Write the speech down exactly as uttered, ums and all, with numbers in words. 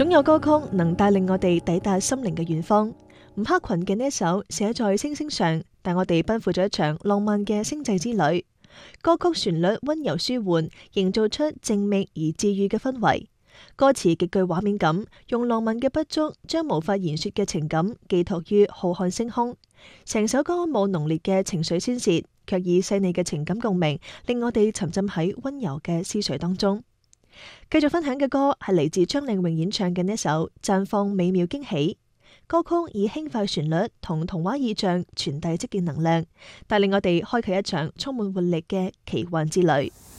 總有歌曲能帶領我哋抵達心靈嘅遠方。吳克群嘅呢一首寫在星星上，帶我哋奔赴咗一場浪漫嘅星際之旅。歌曲旋律溫柔舒緩，營造出靜謐而治愈嘅氛圍。歌詞極具畫面感，用浪漫嘅筆觸將無法言說嘅情感寄託於浩瀚星空。成首歌冇濃烈嘅情緒宣洩，卻以細膩嘅情感共鳴，令我哋沉浸喺溫柔嘅思緒當中。繼續分享嘅歌係嚟自張靚穎演唱嘅呢首《綻放美妙驚喜》。歌曲以輕快旋律同童話意象傳遞積極能量，帶領我哋開啟一場充滿活力嘅奇幻之旅。